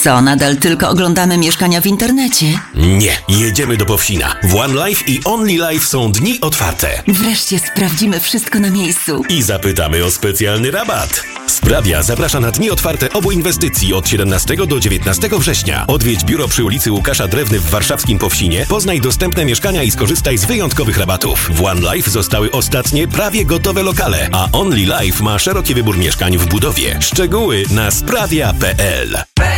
Co, nadal tylko oglądamy mieszkania w internecie? Nie, jedziemy do Powsina. W One Life i Only Life są dni otwarte. Wreszcie sprawdzimy wszystko na miejscu. I zapytamy o specjalny rabat. Sprawia zaprasza na dni otwarte obu inwestycji od 17 do 19 września. Odwiedź biuro przy ulicy Łukasza Drewny w warszawskim Powsinie, poznaj dostępne mieszkania i skorzystaj z wyjątkowych rabatów. W One Life zostały ostatnie, prawie gotowe lokale, a Only Life ma szeroki wybór mieszkań w budowie. Szczegóły na sprawia.pl.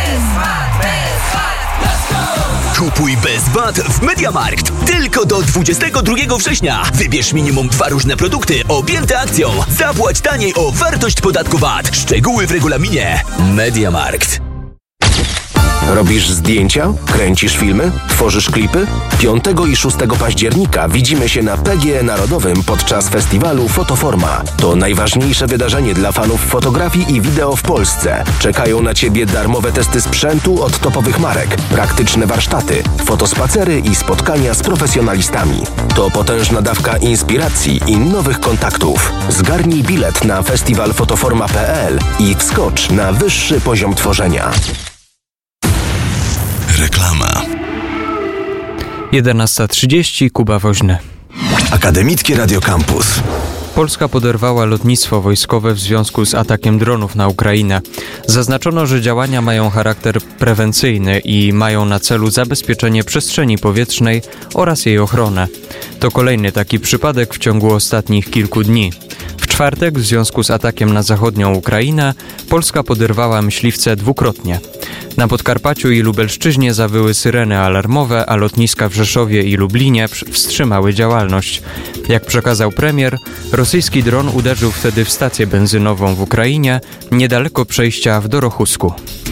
Kupuj bez VAT w MediaMarkt. Tylko do 22 września. Wybierz minimum 2 różne produkty objęte akcją. Zapłać taniej o wartość podatku VAT. Szczegóły w regulaminie. MediaMarkt. Robisz zdjęcia? Kręcisz filmy? Tworzysz klipy? 5 i 6 października widzimy się na PGE Narodowym podczas festiwalu Fotoforma. To najważniejsze wydarzenie dla fanów fotografii i wideo w Polsce. Czekają na Ciebie darmowe testy sprzętu od topowych marek, praktyczne warsztaty, fotospacery i spotkania z profesjonalistami. To potężna dawka inspiracji i nowych kontaktów. Zgarnij bilet na festiwalfotoforma.pl i wskocz na wyższy poziom tworzenia. Reklama. 11:30, Kuba Woźny. Akademickie Radio Campus. Polska poderwała lotnictwo wojskowe w związku z atakiem dronów na Ukrainę. Zaznaczono, że działania mają charakter prewencyjny i mają na celu zabezpieczenie przestrzeni powietrznej oraz jej ochronę. To kolejny taki przypadek w ciągu ostatnich kilku dni. W czwartek, w związku z atakiem na zachodnią Ukrainę, Polska poderwała myśliwce dwukrotnie. Na Podkarpaciu i Lubelszczyźnie zawyły syreny alarmowe, a lotniska w Rzeszowie i Lublinie wstrzymały działalność. Jak przekazał premier, rosyjski dron uderzył wtedy w stację benzynową w Ukrainie, niedaleko przejścia w Dorochusku.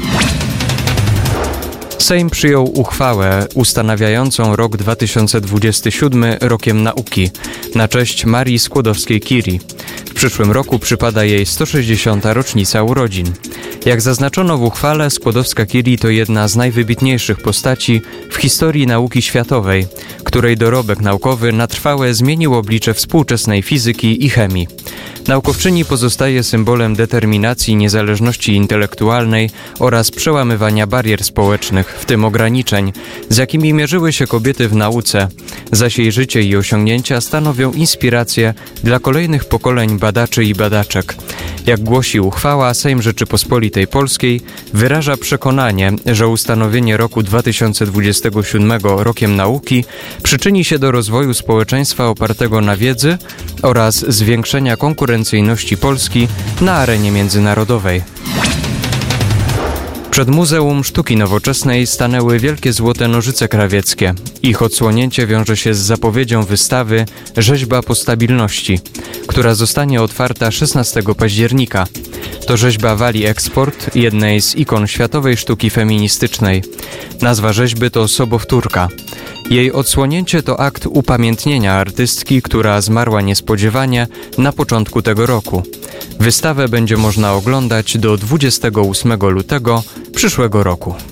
Sejm przyjął uchwałę ustanawiającą rok 2027 rokiem nauki na cześć Marii Skłodowskiej-Curie. W przyszłym roku przypada jej 160. rocznica urodzin. Jak zaznaczono w uchwale, Skłodowska-Curie to jedna z najwybitniejszych postaci w historii nauki światowej, której dorobek naukowy na trwałe zmienił oblicze współczesnej fizyki i chemii. Naukowczyni pozostaje symbolem determinacji, niezależności intelektualnej oraz przełamywania barier społecznych, w tym ograniczeń, z jakimi mierzyły się kobiety w nauce, zaś jej życie i osiągnięcia stanowią inspirację dla kolejnych pokoleń badaczy i badaczek. Jak głosi uchwała, Sejm Rzeczypospolitej Polskiej wyraża przekonanie, że ustanowienie roku 2027 rokiem nauki przyczyni się do rozwoju społeczeństwa opartego na wiedzy oraz zwiększenia konkurencyjności Polski na arenie międzynarodowej. Przed Muzeum Sztuki Nowoczesnej stanęły wielkie złote nożyce krawieckie. Ich odsłonięcie wiąże się z zapowiedzią wystawy Rzeźba po stabilności, która zostanie otwarta 16 października. To rzeźba Wali Eksport, jednej z ikon światowej sztuki feministycznej. Nazwa rzeźby to Sobowtórka. Jej odsłonięcie to akt upamiętnienia artystki, która zmarła niespodziewanie na początku tego roku. Wystawę będzie można oglądać do 28 lutego przyszłego roku.